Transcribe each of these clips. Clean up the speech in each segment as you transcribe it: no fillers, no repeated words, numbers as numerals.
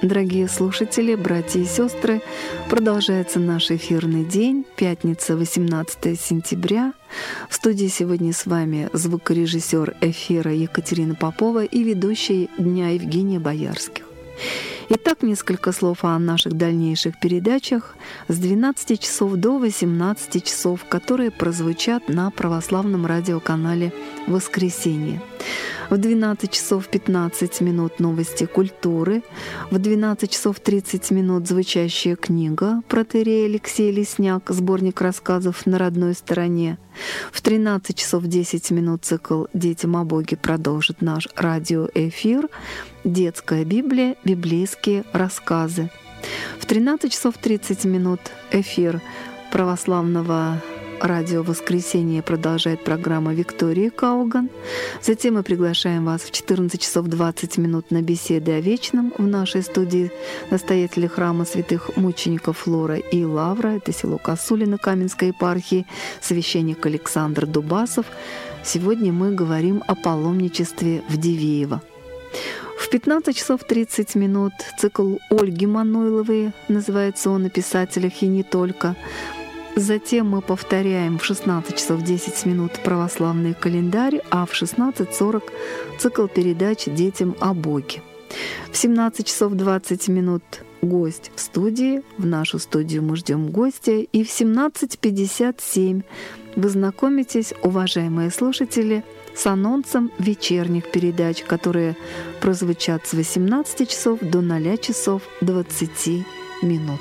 Дорогие слушатели, братья и сестры, продолжается наш эфирный день, пятница, 18 сентября. В студии сегодня с вами звукорежиссер эфира Екатерина Попова и ведущий дня Евгения Боярских. Итак, несколько слов о наших дальнейших передачах с 12 часов до 18 часов, которые прозвучат на православном радиоканале «Воскресенье». В 12 часов 15 минут новости культуры, в 12 часов 30 минут звучащая книга протоиерея Алексея Лесняк, сборник рассказов на родной стороне. В 13 часов 10 минут цикл «Детям о Боге» продолжит наш радиоэфир «Детская Библия. Библейские рассказы». В 13 часов 30 минут эфир православного радио «Воскресенье» продолжает программа Виктории Кауган. Затем мы приглашаем вас в 14 часов 20 минут на беседы о вечном в нашей студии настоятеля храма святых мучеников Флора и Лавра, это село Косулино Каменской епархии, священник Александр Дубасов. Сегодня мы говорим о паломничестве в Дивеево. В 15 часов 30 минут цикл Ольги Манойловой, называется он, о писателях и не только. Затем мы повторяем в 16 часов 10 минут православный календарь, а в 16:40 цикл передач «Детям о Боге». В 17 часов 20 минут гость в студии. В нашу студию мы ждем гостя. И в 17:57 вы знакомитесь, уважаемые слушатели, с анонсом вечерних передач, которые прозвучат с 18 часов до 0 часов 20 минут.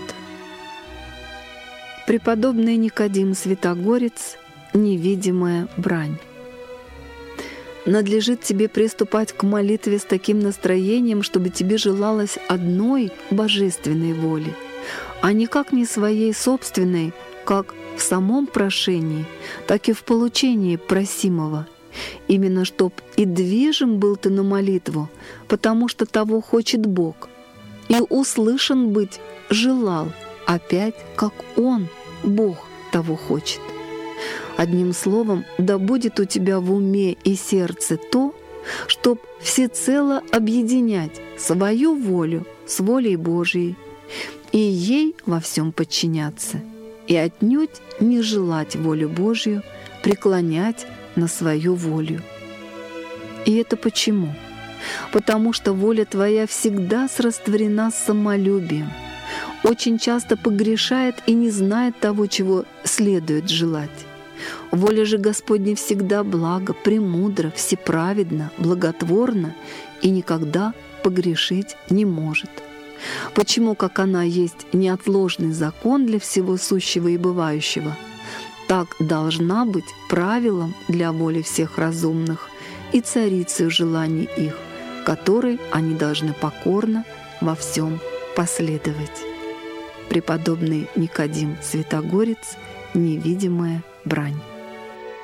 Преподобный Никодим Святогорец, невидимая брань. Надлежит тебе приступать к молитве с таким настроением, чтобы тебе желалось одной божественной воли, а никак не своей собственной, как в самом прошении, так и в получении просимого. Именно чтоб и движим был ты на молитву, потому что того хочет Бог, и услышан быть желал, опять как Он, Бог, того хочет. Одним словом, да будет у тебя в уме и сердце то, чтоб всецело объединять свою волю с волей Божией и ей во всем подчиняться, и отнюдь не желать волю Божию преклонять на свою волю. И это почему? Потому что воля твоя всегда срастворена с самолюбием, очень часто погрешает и не знает того, чего следует желать. Воля же Господня всегда блага, премудра, всеправедна, благотворна и никогда погрешить не может. Почему, как она есть неотложный закон для всего сущего и бывающего, так должна быть правилом для воли всех разумных и царицей желаний их, которой они должны покорно во всем последовать. Преподобный Никодим Святогорец, невидимая брань.